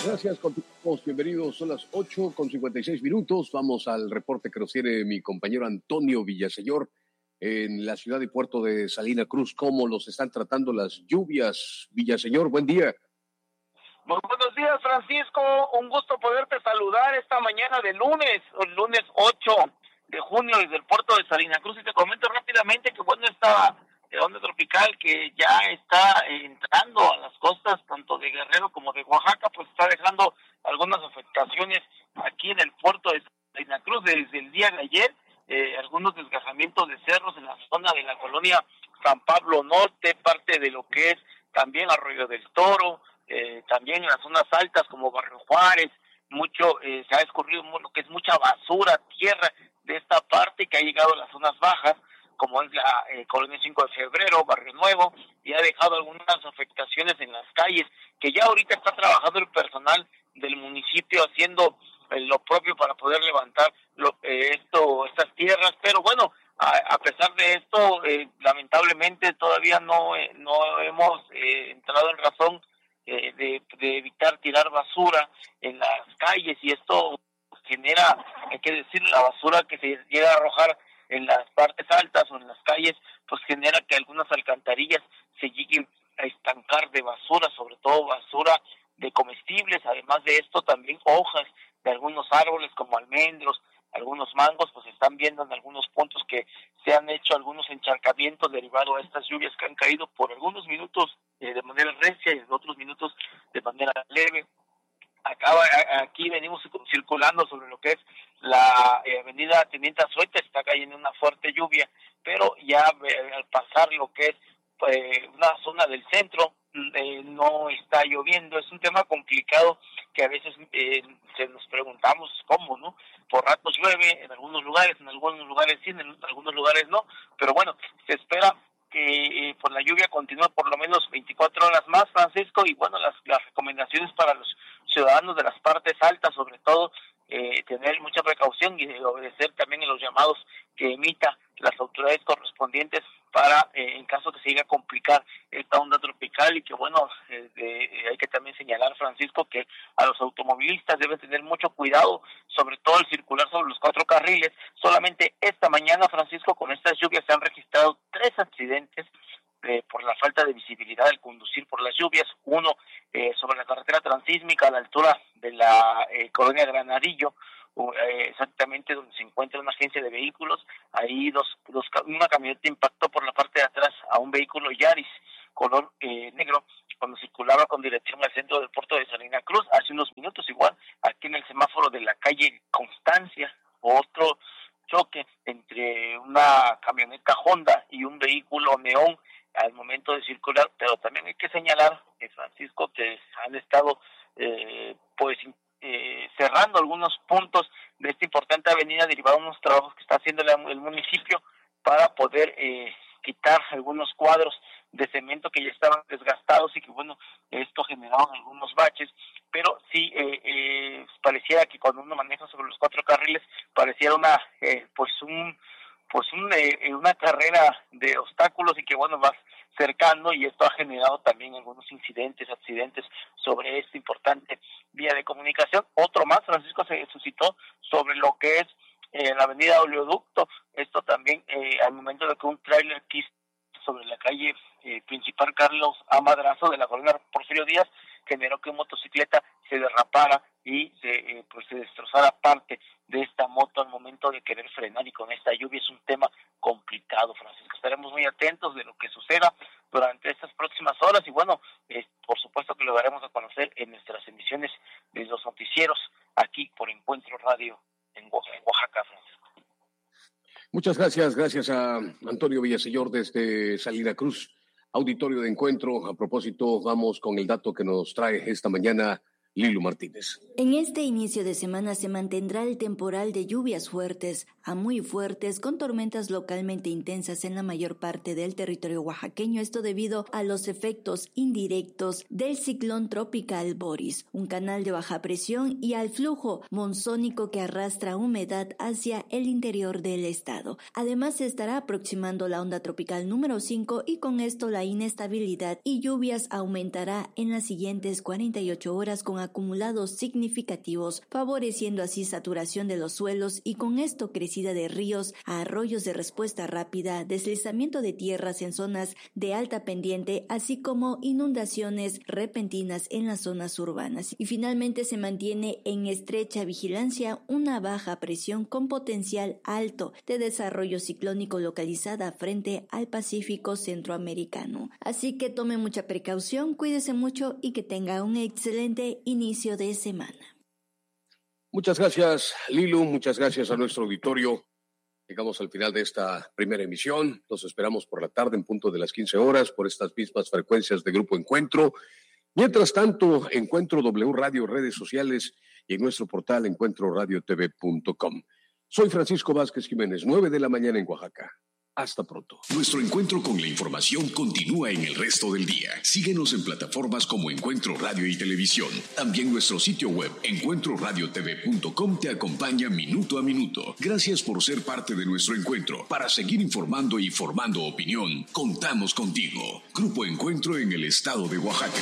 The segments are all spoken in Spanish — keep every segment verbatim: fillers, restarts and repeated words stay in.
Gracias, continuamos. Bienvenidos. Son las ocho con cincuenta y seis minutos. Vamos al reporte que nos tiene mi compañero Antonio Villaseñor en la ciudad y puerto de Salina Cruz. ¿Cómo los están tratando las lluvias? Villaseñor, buen día. Muy buenos días, Francisco. Un gusto poderte saludar esta mañana de lunes, el lunes ocho de junio desde el puerto de Salina Cruz. Y te comento rápidamente que bueno, esta onda tropical que ya está entrando a las costas tanto de Guerrero como de Oaxaca, pues está dejando algunas afectaciones aquí en el puerto de Salina Cruz desde el día de ayer. Eh, algunos desgajamientos de cerros en la zona de la colonia San Pablo Norte, parte de lo que es también Arroyo del Toro, eh, también en las zonas altas como Barrio Juárez, mucho eh, se ha escurrido lo que es mucha basura, tierra de esta parte que ha llegado a las zonas bajas, como es la eh, colonia cinco de febrero, Barrio Nuevo, y ha dejado algunas afectaciones en las calles, que ya ahorita está trabajando el personal del municipio haciendo eh, lo propio para poder levantar lo, eh, esto estas tierras, pero bueno, a, a pesar de esto, eh, lamentablemente todavía no, eh, no hemos eh, entrado en razón eh, de, de evitar tirar basura en las calles, y esto genera, hay que decir, la basura que se llega a arrojar en las partes altas o en las calles, pues genera que algunas alcantarillas se lleguen a estancar de basura, sobre todo basura de comestibles. Además de esto, también hojas de algunos árboles como almendros, algunos mangos, pues están viendo en algunos puntos que se han hecho algunos encharcamientos derivados a estas lluvias que han caído por algunos minutos eh, de manera recia y en otros minutos de manera leve. Acaba, aquí venimos circulando sobre lo que es la eh, avenida Teniente Azueta, está cayendo una fuerte lluvia, pero ya eh, al pasar lo que es eh, una zona del centro, eh, no está lloviendo. Es un tema complicado que a veces eh, se nos preguntamos cómo, ¿no? Por ratos llueve en algunos lugares, en algunos lugares sí, en algunos lugares no, pero bueno, se espera que eh, por la lluvia continúe por lo menos veinticuatro horas más, Francisco, y bueno, las, las recomendaciones para los ciudadanos de las partes altas, sobre todo, eh, tener mucha precaución y obedecer también en los llamados que emita las autoridades correspondientes para, eh, en caso que se llegue a complicar esta onda tropical. Y que bueno, eh, eh, hay que también señalar, Francisco, que a los automovilistas deben tener mucho cuidado, sobre todo al circular sobre los cuatro carriles. Solamente esta mañana, Francisco, con estas lluvias se han registrado tres accidentes Eh, por la falta de visibilidad al conducir por las lluvias. Uno eh, sobre la carretera transísmica a la altura de la eh, colonia Granadillo, eh, exactamente donde se encuentra una agencia de vehículos. Ahí dos, dos una camioneta impactó por la parte de atrás a un vehículo Yaris color eh, negro cuando circulaba con dirección al centro del puerto de Salina Cruz. Hace unos minutos igual, aquí en el semáforo de la calle Constancia, otro choque entre una camioneta Honda y un vehículo Neón al momento de circular. Pero también hay que señalar, eh, Francisco, que han estado eh, pues eh, cerrando algunos puntos de esta importante avenida derivado de unos trabajos que está haciendo el, el municipio para poder eh, quitar algunos cuadros de cemento que ya estaban desgastados y que bueno, esto generaba algunos baches. Pero sí eh, eh, pareciera que cuando uno maneja sobre los cuatro carriles pareciera una eh, pues un pues un, eh, una carrera de obstáculos, y que bueno, vas cercando, y esto ha generado también algunos incidentes, accidentes sobre esta importante vía de comunicación. Otro más, Francisco, se suscitó sobre lo que es eh, la avenida Oleoducto. Esto también eh, al momento de que un tráiler quiso sobre la calle eh, principal Carlos A. Madrazo de la colonia Porfirio Díaz, generó que una motocicleta se derrapara y se, eh, pues se destrozara parte de esta moto al momento de querer frenar. Y con esta lluvia es un tema complicado, Francisco. Estaremos muy atentos de lo que suceda durante estas próximas horas, y bueno, eh, por supuesto que lo daremos a conocer en nuestras emisiones de los noticieros aquí por Encuentro Radio en Oaxaca, Francisco. Muchas gracias, gracias a Antonio Villaseñor desde Salina Cruz, auditorio de Encuentro. A propósito, vamos con el dato que nos trae esta mañana Lilu Martínez. En este inicio de semana se mantendrá el temporal de lluvias fuertes a muy fuertes con tormentas localmente intensas en la mayor parte del territorio oaxaqueño, esto debido a los efectos indirectos del ciclón tropical Boris, un canal de baja presión, y al flujo monzónico que arrastra humedad hacia el interior del estado. Además se estará aproximando la onda tropical número cinco, y con esto la inestabilidad y lluvias aumentará en las siguientes cuarenta y ocho horas con acumulados significativos, favoreciendo así saturación de los suelos y con esto crecida de ríos, arroyos de respuesta rápida, deslizamiento de tierras en zonas de alta pendiente, así como inundaciones repentinas en las zonas urbanas. Y finalmente se mantiene en estrecha vigilancia una baja presión con potencial alto de desarrollo ciclónico localizada frente al Pacífico centroamericano. Así que tome mucha precaución, cuídese mucho y que tenga un excelente inicio de semana. Muchas gracias, Lilu, muchas gracias a nuestro auditorio. Llegamos al final de esta primera emisión. Los esperamos por la tarde en punto de las quince horas por estas mismas frecuencias de Grupo Encuentro. Mientras tanto, Encuentro W Radio, redes sociales y en nuestro portal encuentro radio t v punto com. Soy Francisco Vázquez Jiménez, nueve de la mañana en Oaxaca. Hasta pronto. Nuestro encuentro con la información continúa en el resto del día. Síguenos en plataformas como Encuentro Radio y Televisión. También nuestro sitio web encuentro radio t v punto com te acompaña minuto a minuto. Gracias por ser parte de nuestro encuentro. Para seguir informando y formando opinión, contamos contigo. Grupo Encuentro en el estado de Oaxaca.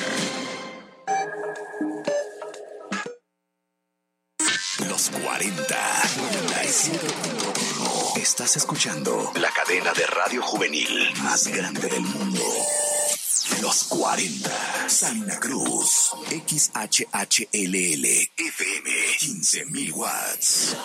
Los cuarenta. noventa y siete punto uno. Estás escuchando la cadena de radio juvenil más grande del mundo. Los cuarenta. Salina Cruz. X H H L L. F M. quince mil watts.